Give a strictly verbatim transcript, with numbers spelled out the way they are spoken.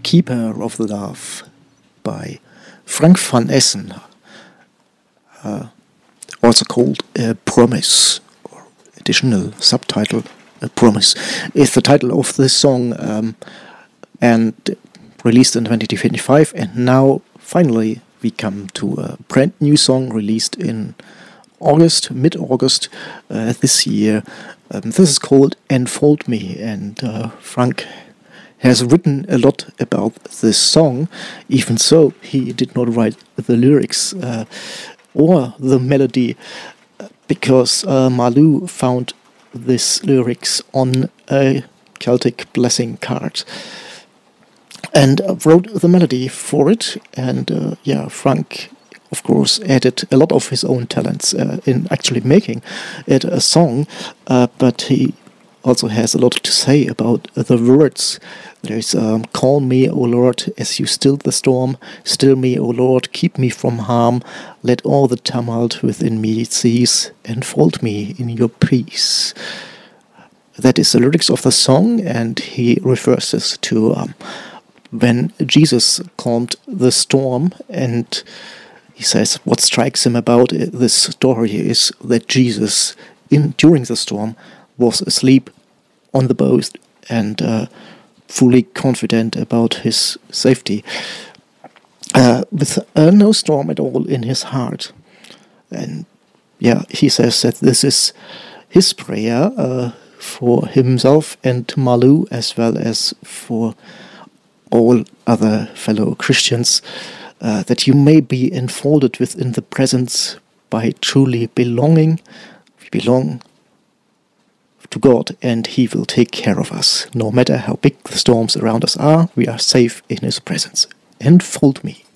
Keeper of the Love by Frank van Essen, uh, also called uh, Promise, or additional subtitle uh, Promise, is the title of this song, um, and released in twenty twenty-five, and now finally we come to a brand new song released in August, mid-August uh, this year. Um, this is called Enfold Me, and uh, Frank has written a lot about this song. Even so, he did not write the lyrics uh, or the melody, because uh, Marlou found this lyrics on a Celtic blessing card and uh, wrote the melody for it. And uh, yeah, Frank, of course, added a lot of his own talents uh, in actually making it a song, uh, but he also has a lot to say about the words. There's um, call me, O Lord, as you still the storm. Still me, O Lord, keep me from harm. Let all the tumult within me cease. Enfold me in your peace. That is the lyrics of the song, and he refers this to um, when Jesus calmed the storm, and he says what strikes him about this story is that Jesus, in during the storm, was asleep on the boat and uh, fully confident about his safety, uh, with uh, no storm at all in his heart. And yeah, he says that this is his prayer uh, for himself and Marlou, as well as for all other fellow Christians, uh, that you may be enfolded within the presence by truly belonging. We belong to God, and He will take care of us. No matter how big the storms around us are, we are safe in His presence. Enfold me.